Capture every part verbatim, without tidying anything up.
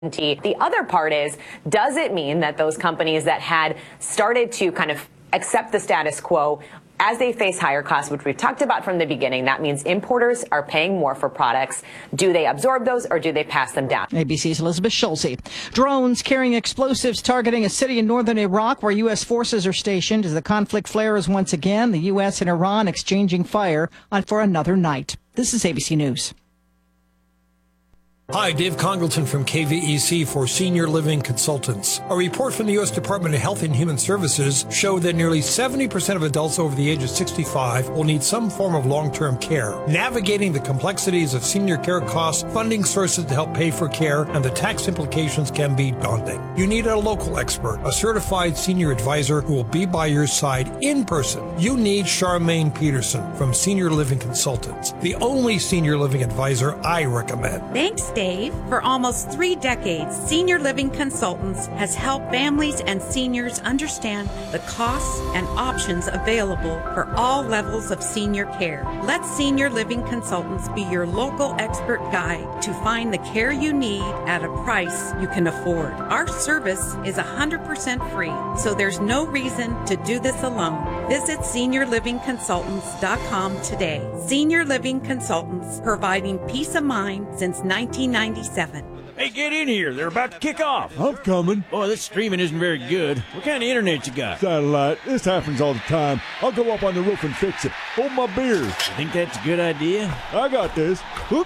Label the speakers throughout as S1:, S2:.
S1: The other part is, does it mean that those companies that had started to kind of accept the status quo as they face higher costs, which we've talked about from the beginning, that means importers are paying more for products. Do they absorb those or do they pass them down?
S2: A B C's Elizabeth Schulze. Drones carrying explosives targeting a city in northern Iraq where U S forces are stationed as the conflict flares once again. The U S and Iran exchanging fire on for another night. This is A B C News.
S3: Hi, Dave Congleton from K V E C for Senior Living Consultants. A report from the U S Department of Health and Human Services showed that nearly seventy percent of adults over the age of sixty-five will need some form of long-term care. Navigating the complexities of senior care costs, funding sources to help pay for care, and the tax implications can be daunting. You need a local expert, a certified senior advisor who will be by your side in person. You need Charmaine Peterson from Senior Living Consultants, the only senior living advisor I recommend.
S4: Thanks, Dave. Dave. For almost three decades, Senior Living Consultants has helped families and seniors understand the costs and options available for all levels of senior care. Let Senior Living Consultants be your local expert guide to find the care you need at a price you can afford. Our service is one hundred percent free, so there's no reason to do this alone. Visit senior living consultants dot com today. Senior Living Consultants, providing peace of mind since nineteen ninety-seven.
S5: Hey, get in here. They're about to kick off.
S6: I'm coming.
S5: Boy, this streaming isn't very good. What kind of internet you got?
S6: Satellite. This happens all the time. I'll go up on the roof and fix it. Hold my beer.
S5: You think that's a good idea?
S6: I got this.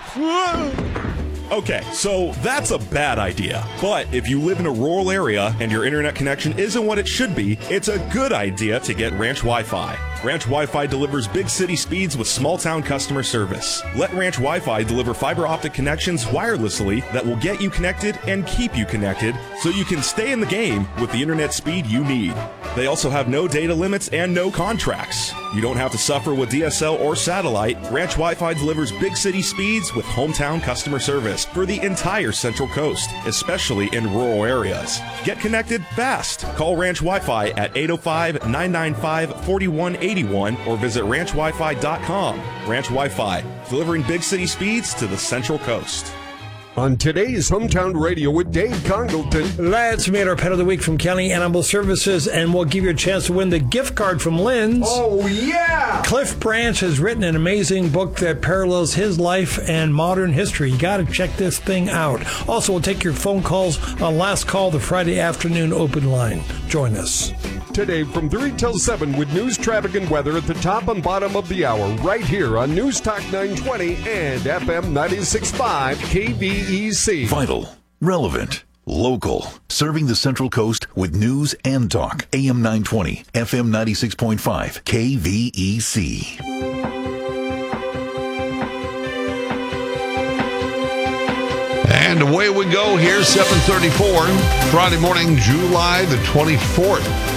S6: Oops.
S7: Okay, so that's a bad idea. But if you live in a rural area and your internet connection isn't what it should be, it's a good idea to get Ranch Wi-Fi. Ranch Wi-Fi delivers big city speeds with small town customer service. Let Ranch Wi-Fi deliver fiber optic connections wirelessly that will get you connected and keep you connected so you can stay in the game with the internet speed you need. They also have no data limits and no contracts. You don't have to suffer with D S L or satellite. Ranch Wi-Fi delivers big city speeds with hometown customer service for the entire Central Coast, especially in rural areas. Get connected fast. Call Ranch Wi-Fi at eight oh five, nine nine five, four one eight one or visit ranch wi fi dot com. Ranch Wi-Fi, delivering big city speeds to the Central Coast.
S8: On today's Hometown Radio with Dave Congleton.
S3: Lads, we made our Pet of the Week from County Animal Services, and we'll give you a chance to win the gift card from Lynn's.
S8: Oh, yeah!
S3: Cliff Branch has written an amazing book that parallels his life and modern history. You got to check this thing out. Also, we'll take your phone calls on Last Call, the Friday afternoon open line. Join us.
S8: Today from three till seven with news, traffic, and weather at the top and bottom of the hour, right here on News Talk nine twenty and F M ninety-six point five K V E C.
S9: Vital, relevant, local, serving the Central Coast with news and talk. A M nine twenty, F M ninety-six point five K V E C.
S10: And away we go here, seven thirty-four, Friday morning, July the twenty-fourth.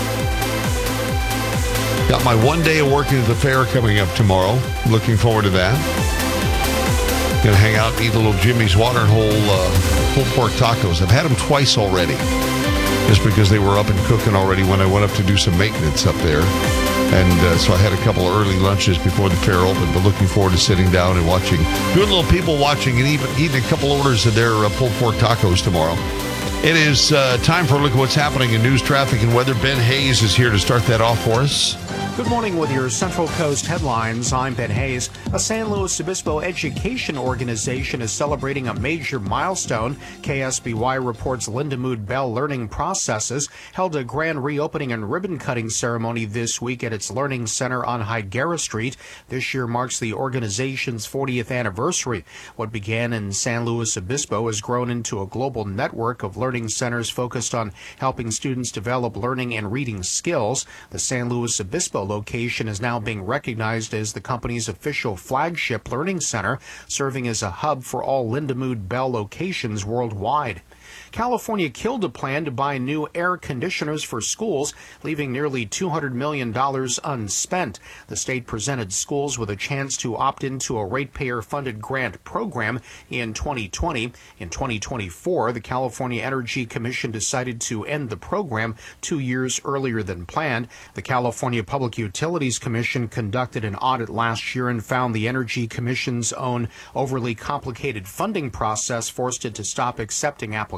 S10: Got my one day of working at the fair coming up tomorrow. Looking forward to that. Gonna hang out and eat a little Jimmy's Water Hole uh, pulled pork tacos. I've had them twice already, just because they were up and cooking already when I went up to do some maintenance up there. And uh, so I had a couple of early lunches before the fair opened, but looking forward to sitting down and watching, doing a little people watching and even eating a couple orders of their uh, pulled pork tacos tomorrow. It is uh, time for a look at what's happening in news, traffic, and weather. Ben Hayes is here to start that off for us.
S11: Good morning with your Central Coast headlines. I'm Ben Hayes. A San Luis Obispo education organization is celebrating a major milestone. K S B Y reports Lindamood Bell Learning Processes held a grand reopening and ribbon-cutting ceremony this week at its Learning Center on Higuera Street. This year marks the organization's fortieth anniversary. What began in San Luis Obispo has grown into a global network of learning centers focused on helping students develop learning and reading skills. The San Luis Obispo location is now being recognized as the company's official flagship learning center, serving as a hub for all Lindamood Bell locations worldwide. California killed a plan to buy new air conditioners for schools, leaving nearly two hundred million dollars unspent. The state presented schools with a chance to opt into a ratepayer-funded grant program in twenty twenty. In twenty twenty-four, the California Energy Commission decided to end the program two years earlier than planned. The California Public Utilities Commission conducted an audit last year and found the Energy Commission's own overly complicated funding process forced it to stop accepting applications.